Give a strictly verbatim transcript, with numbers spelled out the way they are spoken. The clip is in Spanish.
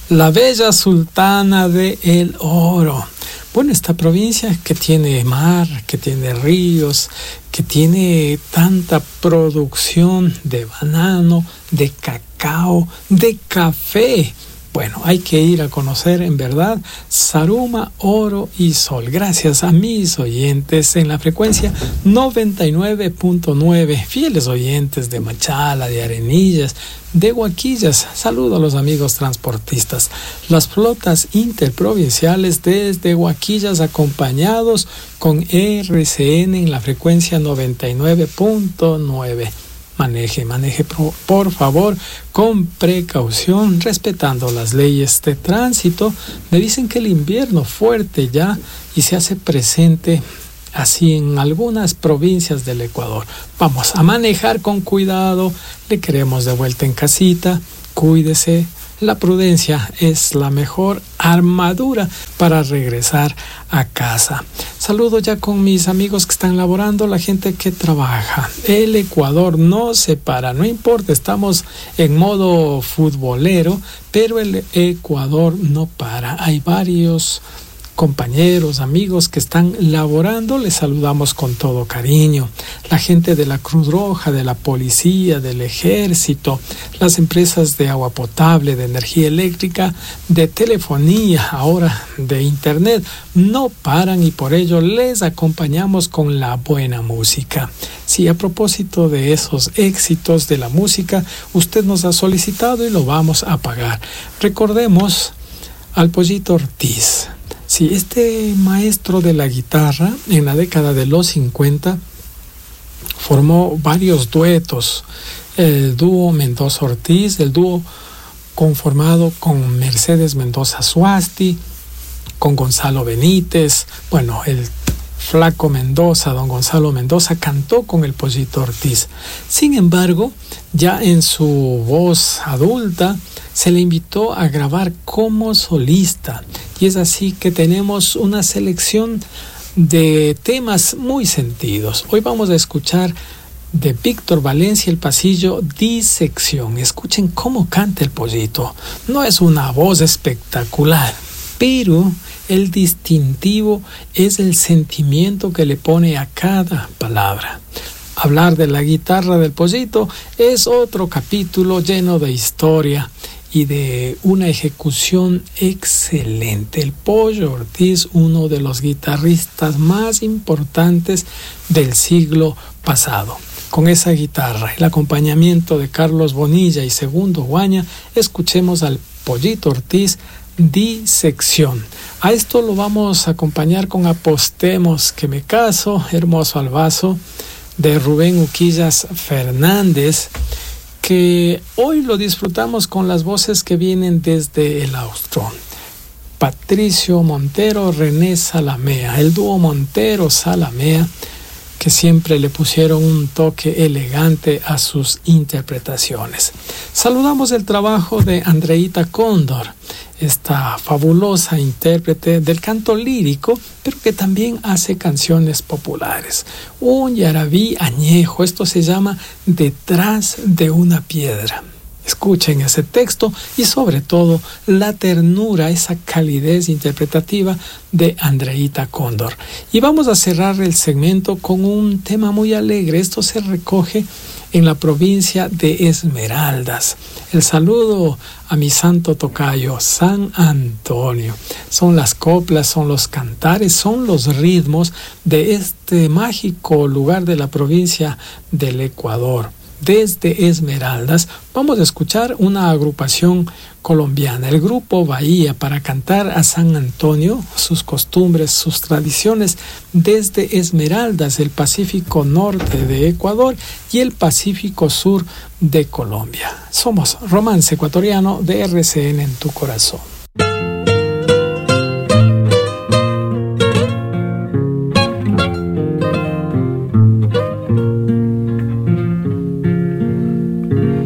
la bella sultana de El Oro. Bueno, esta provincia que tiene mar, que tiene ríos, que tiene tanta producción de banano, de cacao, de café. Bueno, hay que ir a conocer en verdad Zaruma, Oro y Sol. Gracias a mis oyentes en la frecuencia noventa y nueve punto nueve, fieles oyentes de Machala, de Arenillas, de Huaquillas. Saludo a los amigos transportistas. Las flotas interprovinciales desde Huaquillas acompañados con R C N en la frecuencia noventa y nueve punto nueve. Maneje, maneje por, por favor con precaución, respetando las leyes de tránsito. Me dicen que el invierno fuerte ya y se hace presente así en algunas provincias del Ecuador. Vamos a manejar con cuidado, le queremos de vuelta en casita, cuídese. La prudencia es la mejor armadura para regresar a casa. Saludo ya con mis amigos que están laborando, la gente que trabaja. El Ecuador no se para, no importa, estamos en modo futbolero, pero el Ecuador no para. Hay varios compañeros, amigos que están laborando, les saludamos con todo cariño. La gente de la Cruz Roja, de la policía, del ejército, las empresas de agua potable, de energía eléctrica, de telefonía, ahora de internet, no paran y por ello les acompañamos con la buena música. Sí, a propósito de esos éxitos de la música, usted nos ha solicitado y lo vamos a pagar. Recordemos al Pollito Ortiz. Sí, este maestro de la guitarra en la década de los cincuenta formó varios duetos. El dúo Mendoza Ortiz, el dúo conformado con Mercedes Mendoza Suasti, con Gonzalo Benítez. Bueno, el Flaco Mendoza, don Gonzalo Mendoza, cantó con el Pollito Ortiz. Sin embargo, ya en su voz adulta, se le invitó a grabar como solista. Y es así que tenemos una selección de temas muy sentidos. Hoy vamos a escuchar de Víctor Valencia el pasillo Disección. Escuchen cómo canta el Pollito. No es una voz espectacular, pero el distintivo es el sentimiento que le pone a cada palabra. Hablar de la guitarra del Pollito es otro capítulo lleno de historia y de una ejecución excelente. El Pollo Ortiz, uno de los guitarristas más importantes del siglo pasado. Con esa guitarra, el acompañamiento de Carlos Bonilla y Segundo Guaña, escuchemos al Pollito Ortiz, Disección. A esto lo vamos a acompañar con Apostemos que me caso, hermoso albazo, de Rubén Uquillas Fernández, que hoy lo disfrutamos con las voces que vienen desde el austro. Patricio Montero, René Salamea, el dúo Montero-Salamea, que siempre le pusieron un toque elegante a sus interpretaciones. Saludamos el trabajo de Andreita Cóndor, esta fabulosa intérprete del canto lírico, pero que también hace canciones populares. Un yarabí añejo, esto se llama Detrás de una piedra. Escuchen ese texto y sobre todo la ternura, esa calidez interpretativa de Andreita Cóndor. Y vamos a cerrar el segmento con un tema muy alegre. Esto se recoge en la provincia de Esmeraldas. El saludo a mi santo tocayo, San Antonio. Son las coplas, son los cantares, son los ritmos de este mágico lugar de la provincia del Ecuador. Desde Esmeraldas vamos a escuchar una agrupación colombiana, el grupo Bahía, para cantar a San Antonio, sus costumbres, sus tradiciones desde Esmeraldas, el Pacífico Norte de Ecuador y el Pacífico Sur de Colombia. Somos Romance Ecuatoriano de R C N en tu corazón.